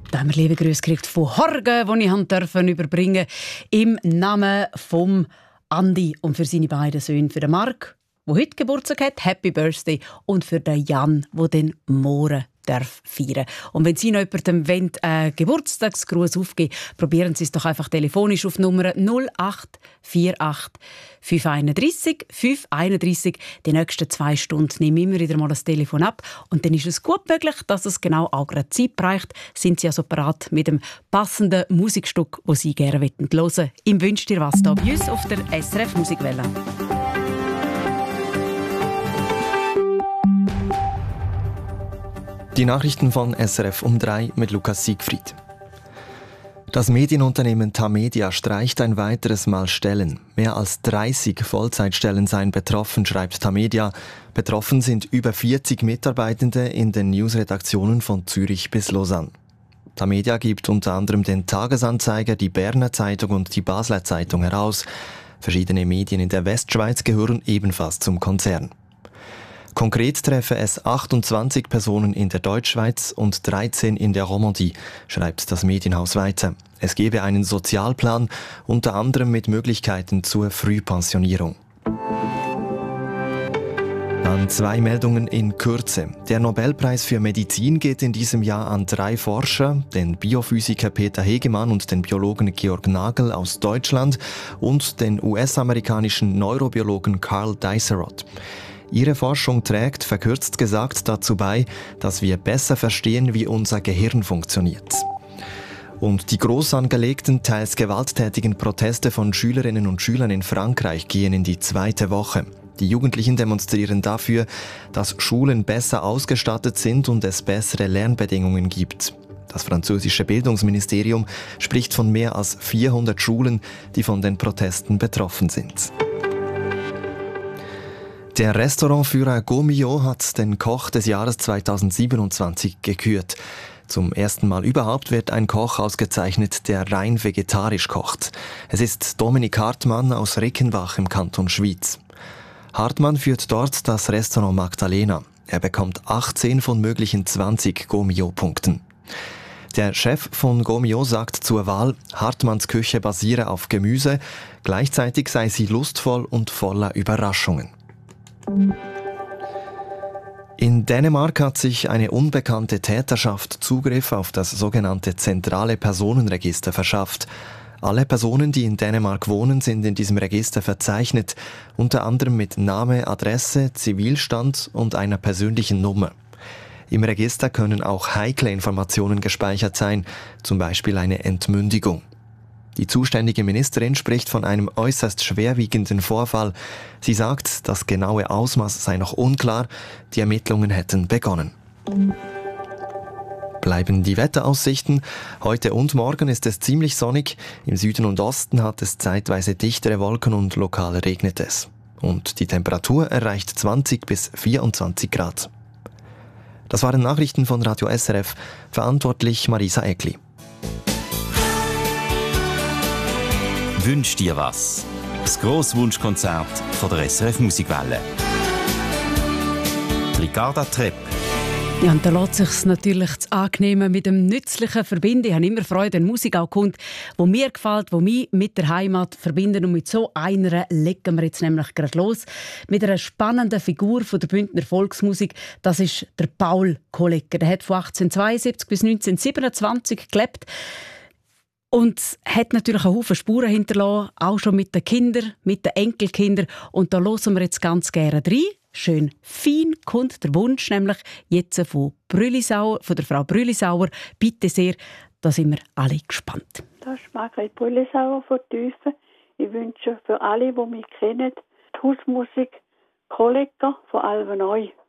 Da haben wir liebe Grüße gekriegt von Horgen, die ich dürfen überbringen im Namen von Andi und für seine beiden Söhne, für den Marc, der heute Geburtstag hat, Happy Birthday, und für den Jan, der den morgen darf feiern. Und wenn Sie noch jemandem einen Geburtstagsgruß aufgeben wollen, probieren Sie es doch einfach telefonisch auf Nummer 0848 531 531. Die nächsten 2 Stunden nehme ich immer wieder mal das Telefon ab und dann ist es gut möglich, dass es genau auch gerade Zeit reicht. Sind Sie also bereit mit dem passenden Musikstück, das Sie gerne hören wollen? Ich wünsche dir was hier bei uns auf der SRF Musikwelle. Die Nachrichten von SRF um 3 mit Lukas Siegfried. Das Medienunternehmen Tamedia streicht ein weiteres Mal Stellen. Mehr als 30 Vollzeitstellen seien betroffen, schreibt Tamedia. Betroffen sind über 40 Mitarbeitende in den Newsredaktionen von Zürich bis Lausanne. Tamedia gibt unter anderem den Tagesanzeiger, die Berner Zeitung und die Basler Zeitung heraus. Verschiedene Medien in der Westschweiz gehören ebenfalls zum Konzern. Konkret treffe es 28 Personen in der Deutschschweiz und 13 in der Romandie, schreibt das Medienhaus weiter. Es gebe einen Sozialplan, unter anderem mit Möglichkeiten zur Frühpensionierung. Dann 2 Meldungen in Kürze. Der Nobelpreis für Medizin geht in diesem Jahr an 3 Forscher, den Biophysiker Peter Hegemann und den Biologen Georg Nagel aus Deutschland und den US-amerikanischen Neurobiologen Carl Diceroth. Ihre Forschung trägt, verkürzt gesagt, dazu bei, dass wir besser verstehen, wie unser Gehirn funktioniert. Und die groß angelegten, teils gewalttätigen Proteste von Schülerinnen und Schülern in Frankreich gehen in die 2. Woche. Die Jugendlichen demonstrieren dafür, dass Schulen besser ausgestattet sind und es bessere Lernbedingungen gibt. Das französische Bildungsministerium spricht von mehr als 400 Schulen, die von den Protesten betroffen sind. Der Restaurantführer Gaumillot hat den Koch des Jahres 2027 gekürt. Zum ersten Mal überhaupt wird ein Koch ausgezeichnet, der rein vegetarisch kocht. Es ist Dominik Hartmann aus Rickenbach im Kanton Schwyz. Hartmann führt dort das Restaurant Magdalena. Er bekommt 18 von möglichen 20 Gaumillot-Punkten. Der Chef von Gaumillot sagt zur Wahl, Hartmanns Küche basiere auf Gemüse, gleichzeitig sei sie lustvoll und voller Überraschungen. In Dänemark hat sich eine unbekannte Täterschaft Zugriff auf das sogenannte zentrale Personenregister verschafft. Alle Personen, die in Dänemark wohnen, sind in diesem Register verzeichnet, unter anderem mit Name, Adresse, Zivilstand und einer persönlichen Nummer. Im Register können auch heikle Informationen gespeichert sein, zum Beispiel eine Entmündigung. Die zuständige Ministerin spricht von einem äußerst schwerwiegenden Vorfall. Sie sagt, das genaue Ausmaß sei noch unklar, die Ermittlungen hätten begonnen. Bleiben die Wetteraussichten. Heute und morgen ist es ziemlich sonnig. Im Süden und Osten hat es zeitweise dichtere Wolken und lokal regnet es. Und die Temperatur erreicht 20 bis 24 Grad. Das waren Nachrichten von Radio SRF, verantwortlich Marisa Eckli. «Wünsch dir was?» Das Grosswunschkonzert von der SRF Musikwelle. Ricarda Trepp. Ja, und da lässt sich es natürlich zu angenehmen mit dem Nützlichen verbinden. Ich habe immer Freude, wenn Musik auch kommt, die mir gefällt, die mich mit der Heimat verbinden. Und mit so einer legen wir jetzt nämlich gerade los. Mit einer spannenden Figur von der Bündner Volksmusik. Das ist der Paul Kollegger. Der hat von 1872 bis 1927 gelebt. Und hat natürlich einen Haufen Spuren hinterlassen, auch schon mit den Kindern, mit den Enkelkindern. Und da hören wir jetzt ganz gerne rein. Schön fein kommt der Wunsch, nämlich jetzt von Brüllisauer, von der Frau Brüllisauer. Bitte sehr, da sind wir alle gespannt. Das ist Margret Brüllisauer von Tüfen. Ich wünsche für alle, die mich kennen, die Hausmusik Kollegger von Alvenoi.